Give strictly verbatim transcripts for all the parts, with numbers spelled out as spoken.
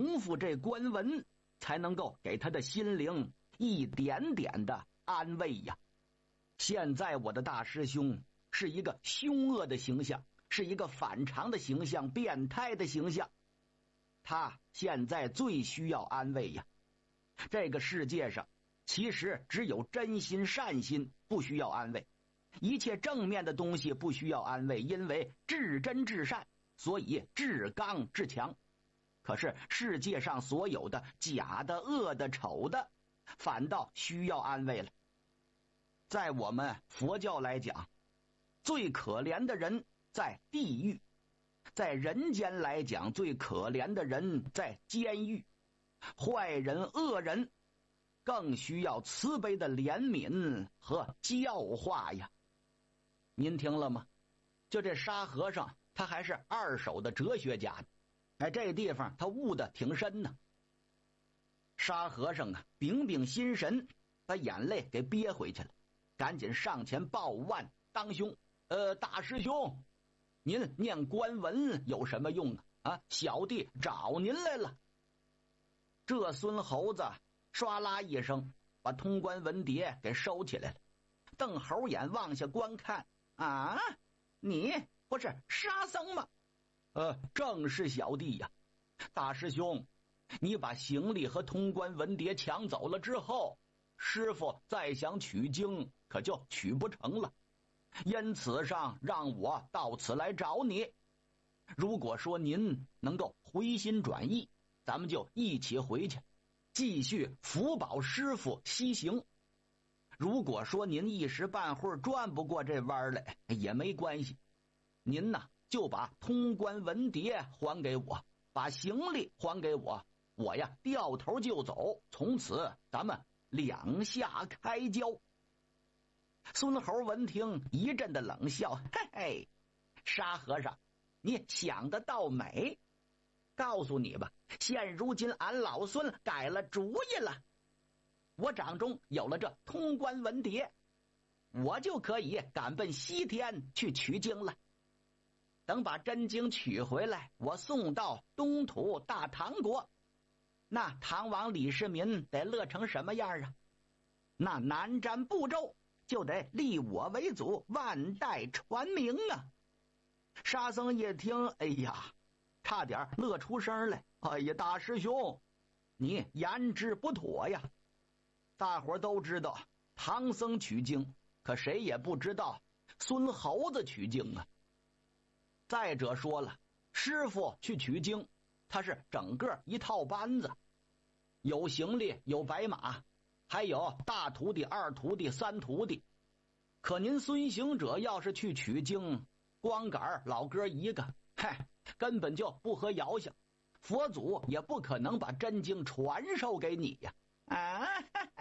平复这关文，才能够给他的心灵一点点的安慰呀。现在我的大师兄是一个凶恶的形象，是一个反常的形象，变态的形象，他现在最需要安慰呀。这个世界上其实只有真心善心不需要安慰，一切正面的东西不需要安慰，因为至真至善，所以至刚至强。可是世界上所有的假的、恶的、丑的，反倒需要安慰了。在我们佛教来讲，最可怜的人在地狱，在人间来讲，最可怜的人在监狱。坏人恶人更需要慈悲的怜悯和教化呀。您听了吗？就这沙和尚，他还是二手的哲学家呢。哎，这地方他悟得挺深呢。沙和尚啊，屏屏心神，把眼泪给憋回去了，赶紧上前抱腕当胸。呃，大师兄，您念官文有什么用啊？啊，小弟找您来了。这孙猴子唰啦一声把通关文牒给收起来了，瞪猴眼往下观看。啊，你不是沙僧吗？呃，正是小弟呀。大师兄，你把行李和通关文牒抢走了之后，师傅再想取经可就取不成了，因此上让我到此来找你。如果说您能够回心转意，咱们就一起回去，继续辅保师傅西行。如果说您一时半会儿转不过这弯来也没关系，您呐就把通关文牒还给我，把行李还给我，我呀掉头就走，从此咱们两下开交。孙猴闻听一阵的冷笑，嘿嘿，沙和尚，你想得倒美。告诉你吧，现如今俺老孙改了主意了，我掌中有了这通关文牒，我就可以赶奔西天去取经了。等把真经取回来，我送到东土大唐国，那唐王李世民得乐成什么样啊？那南瞻部洲就得立我为祖，万代传名啊！沙僧一听，哎呀，差点乐出声来。哎呀，大师兄，你言之不妥呀！大伙都知道唐僧取经，可谁也不知道孙猴子取经啊。再者说了，师傅去取经，他是整个一套班子，有行李，有白马，还有大徒弟、二徒弟、三徒弟。可您孙行者要是去取经，光杆老哥一个，嗨，根本就不合遥想，佛祖也不可能把真经传授给你呀！啊，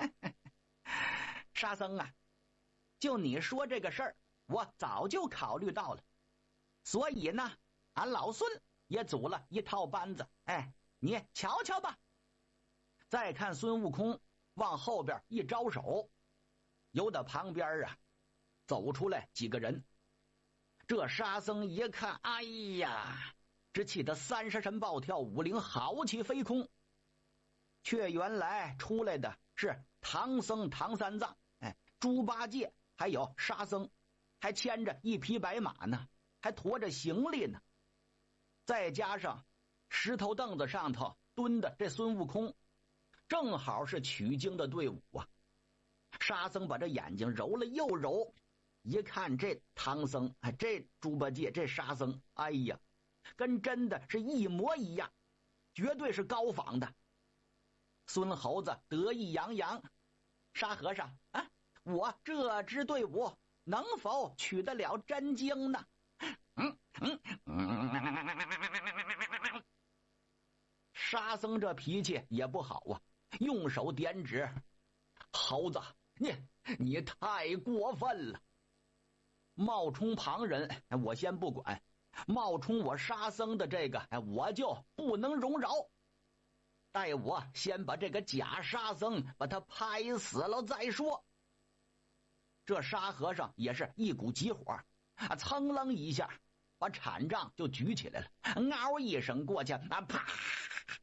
沙僧啊，就你说这个事儿，我早就考虑到了，所以呢，俺老孙也组了一套班子。哎，你瞧瞧吧。再看孙悟空往后边一招手，由打旁边啊走出来几个人。这沙僧一看，哎呀，只气得三十神暴跳，五灵豪气飞空。却原来出来的是唐僧、唐三藏，哎，猪八戒还有沙僧，还牵着一匹白马呢，还驮着行李呢。再加上石头凳子上头蹲的这孙悟空，正好是取经的队伍啊。沙僧把这眼睛揉了又揉，一看这唐僧，哎，这猪八戒，这沙僧，哎呀，跟真的是一模一样，绝对是高仿的。孙猴子得意洋洋，沙和尚啊，我这支队伍能否取得了真经呢？嗯嗯嗯，沙僧这脾气也不好啊，用手点指，猴子，你你太过分了。冒充旁人我先不管，冒充我沙僧的这个我就不能容饶。待我先把这个假沙僧把他拍死了再说。这沙和尚也是一股急火啊，噌楞一下把铲杖就举起来了，嗷一声过去啊，啪，